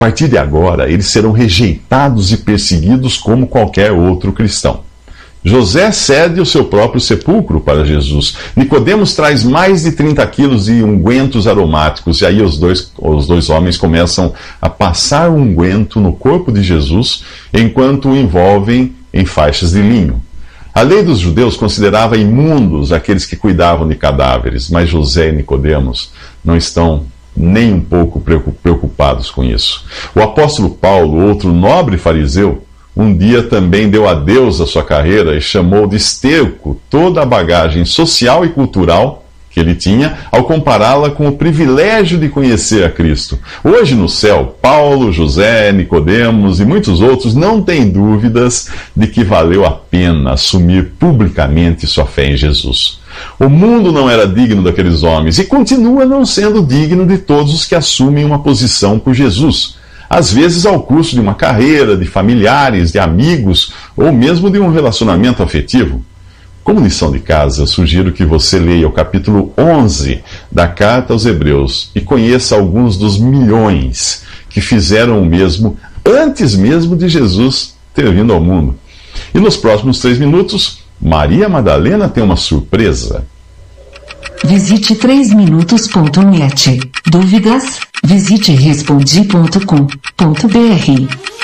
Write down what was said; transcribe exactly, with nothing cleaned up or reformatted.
A partir de agora, eles serão rejeitados e perseguidos como qualquer outro cristão. José cede o seu próprio sepulcro para Jesus. Nicodemos traz mais de trinta quilos de ungüentos aromáticos, e aí os dois, os dois homens começam a passar o unguento no corpo de Jesus, enquanto o envolvem em faixas de linho. A lei dos judeus considerava imundos aqueles que cuidavam de cadáveres, mas José e Nicodemos não estão nem um pouco preocupados com isso. O apóstolo Paulo, outro nobre fariseu, um dia também deu adeus à sua carreira e chamou de esterco toda a bagagem social e cultural que ele tinha, ao compará-la com o privilégio de conhecer a Cristo. Hoje no céu, Paulo, José, Nicodemos e muitos outros não têm dúvidas de que valeu a pena assumir publicamente sua fé em Jesus. O mundo não era digno daqueles homens e continua não sendo digno de todos os que assumem uma posição por Jesus, às vezes ao custo de uma carreira, de familiares, de amigos ou mesmo de um relacionamento afetivo. Como lição de casa, sugiro que você leia o capítulo onze da Carta aos Hebreus e conheça alguns dos milhões que fizeram o mesmo antes mesmo de Jesus ter vindo ao mundo. E nos próximos três minutos, Maria Madalena tem uma surpresa. Visite três minutos ponto net. Dúvidas? Visite respondi ponto com ponto br.